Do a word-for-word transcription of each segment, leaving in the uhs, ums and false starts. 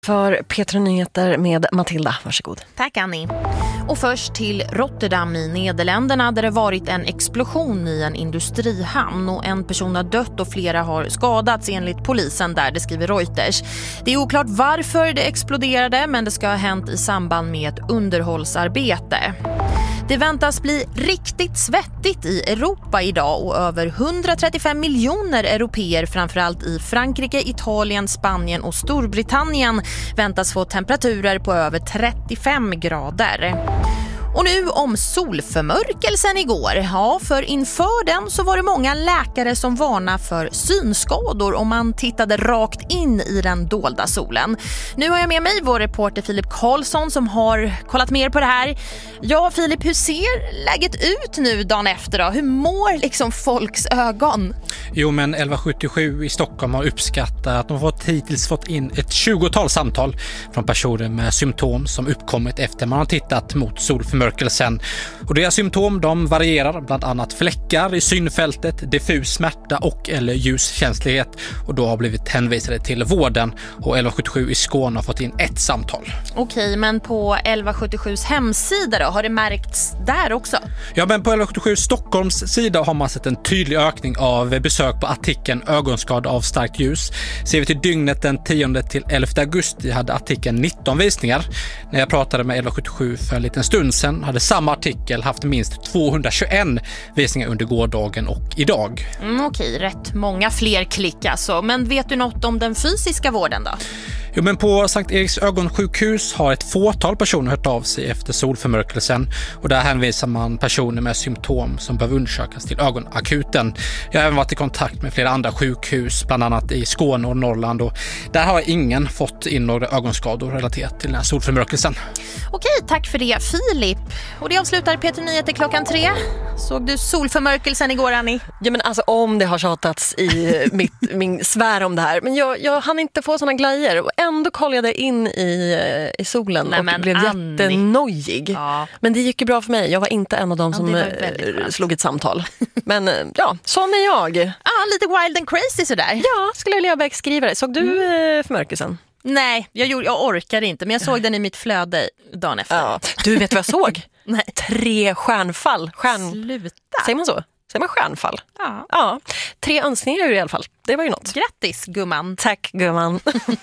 För P tre Nyheter med Matilda, varsågod. Tack Annie. Och först till Rotterdam i Nederländerna där det varit en explosion i en industrihamn och en person har dött och flera har skadats enligt polisen där, det skriver Reuters. Det är oklart varför det exploderade men det ska ha hänt i samband med ett underhållsarbete. Det väntas bli riktigt svettigt i Europa idag och över hundratrettiofem miljoner europeer framförallt i Frankrike, Italien, Spanien och Storbritannien väntas få temperaturer på över trettiofem grader. Och nu om solförmörkelsen igår. Ja, för inför den så var det många läkare som varnade för synskador om man tittade rakt in i den dolda solen. Nu har jag med mig vår reporter Filip Karlsson som har kollat mer på det här. Ja, Filip, hur ser läget ut nu dagen efter då? Hur mår liksom folks ögon? Jo, men elva sjuttiosju i Stockholm har uppskattat att de har hittills fått in ett tjugotal samtal från personer med symptom som uppkommit efter man har tittat mot solförmörkelsen. Och deras symptom de varierar, bland annat fläckar i synfältet, diffus smärta och eller ljuskänslighet, och då har blivit hänvisade till vården. Och elva sjuttiosju i Skåne har fått in ett samtal. Okej, men på elva sjuttiosjus hemsida då, har det märkts där också? Ja, men på elva sjuttiosju Stockholms sida har man sett en tydlig ökning av besök på artikeln ögonskada av starkt ljus. Ser vi till dygnet den tionde till elfte augusti hade artikeln nitton visningar. När jag pratade med elva sjuttiosju för en liten stund sedan hade samma artikel haft minst tvåhundratjugoett visningar under gårdagen och idag. Mm, okej, rätt många fler klick alltså. Men vet du något om den fysiska vården då? Jo, men på Sankt Eriks ögonsjukhus har ett fåtal personer hört av sig efter solförmörkelsen, och där hänvisar man personer med symptom som behöver undersökas till ögonakuten. Jag har även varit i kontakt med flera andra sjukhus, bland annat i Skåne och Norrland, och där har ingen fått in några ögonskador relaterat till den här solförmörkelsen. Okej, tack för det Filip. Och det avslutar P tre Nyheter klockan tre. Såg du solförmörkelsen igår, Annie? Ja, men alltså om det har tjatats i mitt, min svär om det här. Men jag, jag hann inte få såna grejer. Och ändå kollade jag in i, i solen. Nej, och men blev Annie. jättenojig. Ja. Men det gick ju bra för mig. Jag var inte en av dem ja, som slog ett samtal. Men ja, sån är jag. Ja, lite wild and crazy sådär. Ja, skulle jag vilja skriva det. Såg du mm. förmörkelsen? Nej, jag, gjorde, jag orkade inte. Men jag såg den i mitt flöde dagen efter. Ja. Du vet vad jag såg? Nej. Tre stjärnfall. Stjärn... Sluta. Säger man så? Säger man stjärnfall? Ja. Ja. Tre önskningar i alla fall. Det var ju något. Grattis, gumman. Tack, gumman.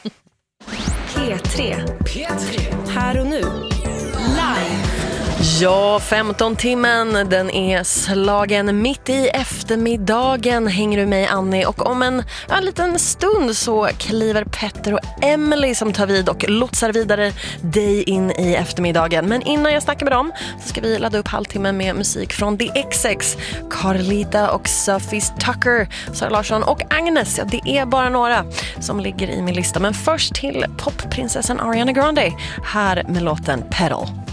P tre. P tre. Här och nu. Live. Ja, femton timmen, den är slagen mitt i eftermiddagen. Hänger du med, Annie? Och om en, en liten stund så kliver Petter och Emily som tar vid och lotsar vidare dig in i eftermiddagen. Men innan jag snackar med dem så ska vi ladda upp halvtimmen med musik från The X X, Carlita och Sophie Tucker, Sara Larsson och Agnes. Ja, det är bara några som ligger i min lista. Men först till popprinsessan Ariana Grande, här med låten Pedal.